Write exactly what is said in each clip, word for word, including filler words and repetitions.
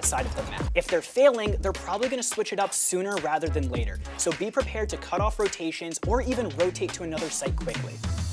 side of the map. If they're failing, they're probably gonna switch it up sooner rather than later. So be prepared to cut off rotations or even rotate to another site quickly.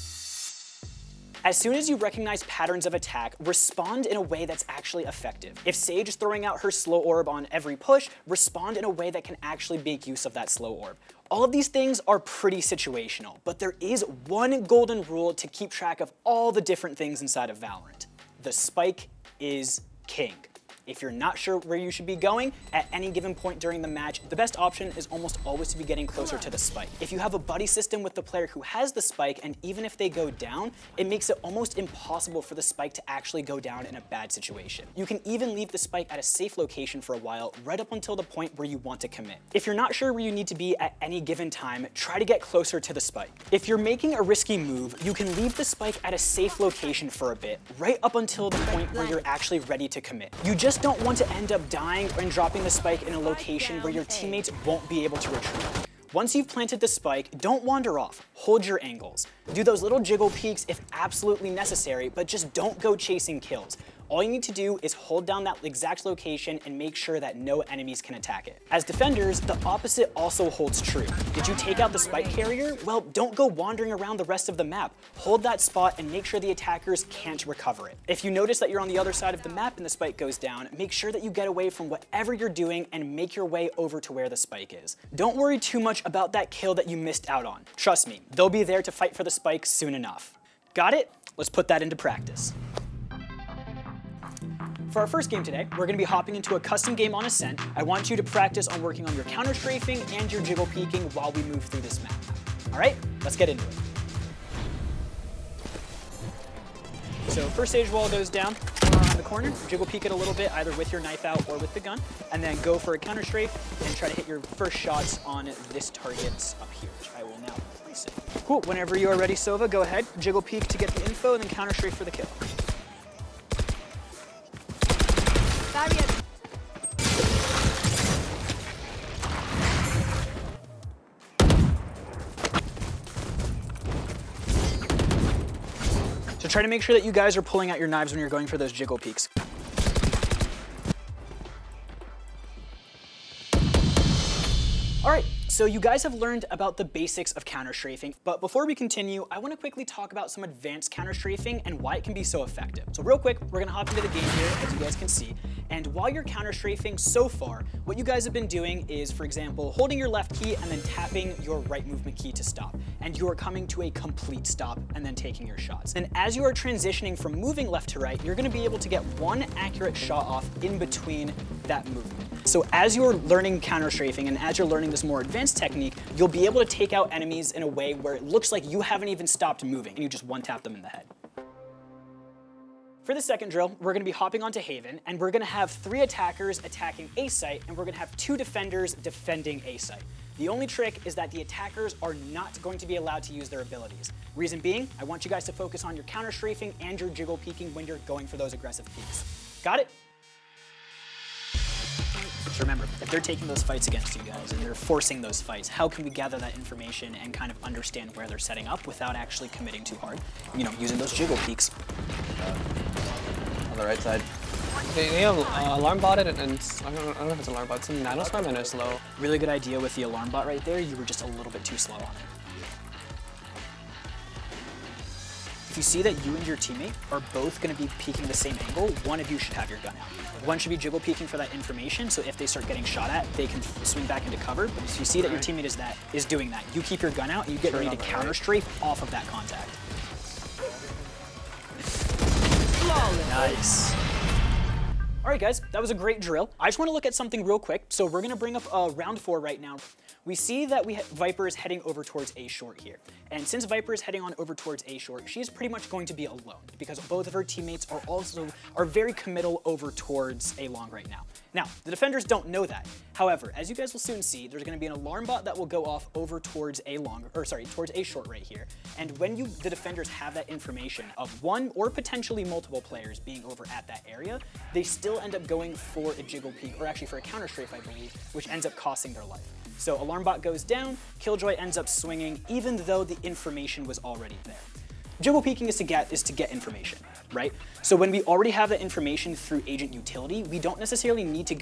As soon as you recognize patterns of attack, respond in a way that's actually effective. If Sage is throwing out her slow orb on every push, respond in a way that can actually make use of that slow orb. All of these things are pretty situational, but there is one golden rule to keep track of all the different things inside of Valorant. The spike is king. If you're not sure where you should be going at any given point during the match, the best option is almost always to be getting closer to the spike. If you have a buddy system with the player who has the spike, and even if they go down, it makes it almost impossible for the spike to actually go down in a bad situation. You can even leave the spike at a safe location for a while, right up until the point where you want to commit. If you're not sure where you need to be at any given time, try to get closer to the spike. If you're making a risky move, you can leave the spike at a safe location for a bit, right up until the point where you're actually ready to commit. You just don't want to end up dying and dropping the spike in a location where your teammates won't be able to retreat. Once you've planted the spike, don't wander off. Hold your angles. Do those little jiggle peeks if absolutely necessary, but just don't go chasing kills. All you need to do is hold down that exact location and make sure that no enemies can attack it. As defenders, the opposite also holds true. Did you take out the spike carrier? Well, don't go wandering around the rest of the map. Hold that spot and make sure the attackers can't recover it. If you notice that you're on the other side of the map and the spike goes down, make sure that you get away from whatever you're doing and make your way over to where the spike is. Don't worry too much about that kill that you missed out on. Trust me, they'll be there to fight for the spike soon enough. Got it? Let's put that into practice. For our first game today, we're gonna be hopping into a custom game on Ascent. I want you to practice on working on your counter strafing and your jiggle peeking while we move through this map. All right, let's get into it. So first stage wall goes down around the corner, jiggle peek it a little bit, either with your knife out or with the gun, and then go for a counter strafe and try to hit your first shots on this target up here, which I will now place it. Cool, whenever you are ready, Sova, go ahead, jiggle peek to get the info, and then counter strafe for the kill. Barrier. So try to make sure that you guys are pulling out your knives when you're going for those jiggle peeks. All right, so you guys have learned about the basics of counter strafing, but before we continue, I want to quickly talk about some advanced counter strafing and why it can be so effective. So real quick, we're gonna hop into the game here, as you guys can see. And while you're counter strafing so far, what you guys have been doing is, for example, holding your left key and then tapping your right movement key to stop. And you are coming to a complete stop and then taking your shots. And as you are transitioning from moving left to right, you're gonna be able to get one accurate shot off in between that movement. So as you're learning counter strafing and as you're learning this more advanced technique, you'll be able to take out enemies in a way where it looks like you haven't even stopped moving and you just one tap them in the head. For the second drill, we're gonna be hopping onto Haven, and we're gonna have three attackers attacking A site, and we're gonna have two defenders defending A site. The only trick is that the attackers are not going to be allowed to use their abilities. Reason being, I want you guys to focus on your counter strafing and your jiggle peeking when you're going for those aggressive peeks. Got it? So remember, if they're taking those fights against you guys and they're forcing those fights, how can we gather that information and kind of understand where they're setting up without actually committing too hard? You know, using those jiggle peeks. Uh, on the right side. They, they have uh, alarm botted and, and I, don't, I don't know if it's alarm bot, it's in nanoswarm and it's low. Really good idea with the alarm bot right there. You were just a little bit too slow on it. If you see that you and your teammate are both going to be peeking the same angle, one of you should have your gun out. One should be jiggle peeking for that information, so if they start getting shot at, they can swing back into cover. But if you see that your teammate is that is doing that, you keep your gun out and you get ready to counter strafe off of that contact. Nice. All right, guys, that was a great drill. I just want to look at something real quick. So we're going to bring up uh, round four right now. We see that we Viper is heading over towards A short here. And since Viper is heading on over towards A short, she's pretty much going to be alone because both of her teammates are also are very committal over towards A long right now. Now, the defenders don't know that. However, as you guys will soon see, there's going to be an alarm bot that will go off over towards A long, or sorry, towards A short right here. And when you, the defenders have that information of one or potentially multiple players being over at that area, they still end up going for a jiggle peek, or actually for a counter strafe, I believe, which ends up costing their life. So alarm bot goes down, Killjoy ends up swinging, even though the information was already there. Jiggle peeking is to get is to get information, right? So when we already have that information through agent utility, we don't necessarily need to